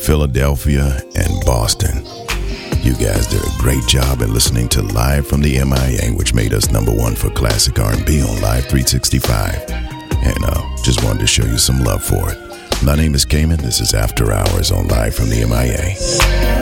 Philadelphia, and Boston. You guys did a great job at listening to Live from the MIA, which made us #1 for classic R&B on Live 365. And just wanted to show you some love for it. My name is Cayman. This is After Hours on Live from the MIA.